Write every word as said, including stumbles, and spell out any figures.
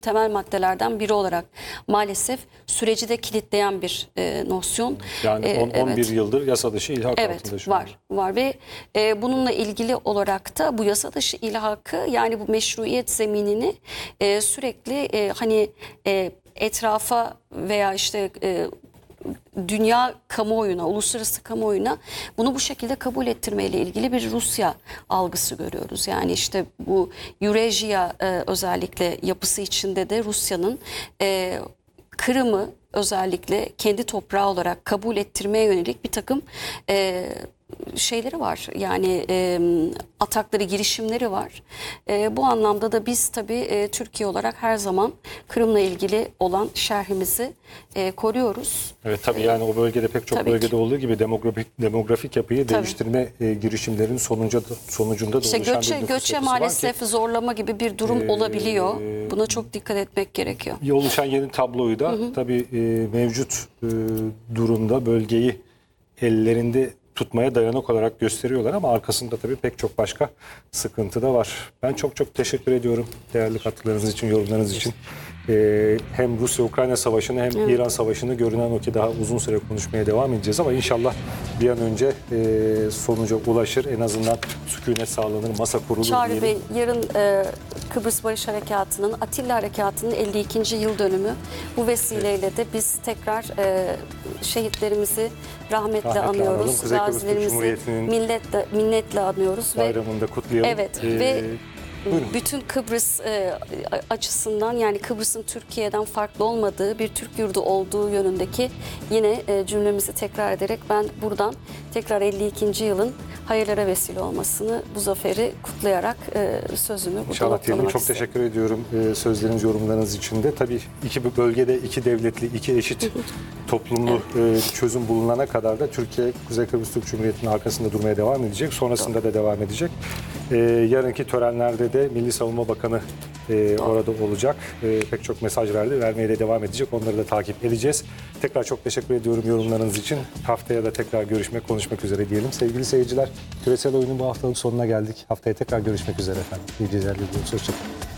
temel maddelerden biri olarak maalesef süreci de kilitleyen bir e, nosyon. Yani E, on, on bir evet. yıldır yasa dışı ilhak Evet, altında şu var an. var ve e, bununla ilgili olarak da bu yasa dışı ilhakı, yani bu meşruiyet zeminini e, sürekli e, hani e, etrafa veya işte e, dünya kamuoyuna, uluslararası kamuoyuna bunu bu şekilde kabul ettirmeyle ilgili bir Rusya algısı görüyoruz. Yani işte bu Eurasya e, özellikle yapısı içinde de Rusya'nın e, Kırım'ı özellikle kendi toprağı olarak kabul ettirmeye yönelik bir takım e, şeyleri var. Yani e, atakları, girişimleri var. E, bu anlamda da biz tabii e, Türkiye olarak her zaman Kırım'la ilgili olan şerhimizi e, koruyoruz. Evet tabii, yani o bölgede pek çok Tabii bölgede ki. olduğu gibi demografik demografik yapıyı Tabii. değiştirme e, girişimlerinin sonucu sonucunda da İşte oluşan göçe, bir nüfus göçe yapısı var maalesef ki, zorlama gibi bir durum e, olabiliyor. Buna çok dikkat etmek gerekiyor. oluşan yeni tabloyu da hı hı. tabii e, mevcut e, durumda bölgeyi ellerinde tutmaya dayanak olarak gösteriyorlar ama arkasında tabii pek çok başka sıkıntı da var. Ben çok çok teşekkür ediyorum değerli katkılarınız için, yorumlarınız için. Ee, hem Rusya-Ukrayna savaşını hem evet. İran savaşını görünen o ki daha uzun süre konuşmaya devam edeceğiz ama inşallah bir an önce e, sonuca ulaşır. En azından sükunet sağlanır, masa kurulur Çağrı diyelim. Bey, yarın e, Kıbrıs Barış Harekatı'nın, Atilla Harekatı'nın elli ikinci yıl dönümü. Bu vesileyle evet. de biz tekrar e, şehitlerimizi rahmetle, rahmetle anıyoruz. Gazilerimizi milletle, minnetle anıyoruz. Bayramında kutlayalım. Evet ee, ve buyurun. bütün Kıbrıs e, açısından, yani Kıbrıs'ın Türkiye'den farklı olmadığı bir Türk yurdu olduğu yönündeki yine e, cümlemizi tekrar ederek ben buradan tekrar elli ikinci yılın hayırlara vesile olmasını, bu zaferi kutlayarak e, sözümü burada İnşallah diyelim. Çok istedim. teşekkür ediyorum e, sözleriniz, yorumlarınız için de. Tabii iki bölgede iki devletli, iki eşit toplumlu evet. e, çözüm bulunana kadar da Türkiye, Kuzey Kıbrıs Türk Cumhuriyeti'nin arkasında durmaya devam edecek. Sonrasında Doğru. da devam edecek. E, yarınki törenlerde de Milli Savunma Bakanı e, orada olacak. E, pek çok mesaj verdi. Vermeye de devam edecek. Onları da takip edeceğiz. Tekrar çok teşekkür ediyorum yorumlarınız için. Haftaya da tekrar görüşmek, konuşmak üzere diyelim. Sevgili seyirciler, Küresel Oyun'un bu haftalık sonuna geldik. Haftaya tekrar görüşmek üzere efendim. İyi geceler diliyoruz. Hoşçakalın.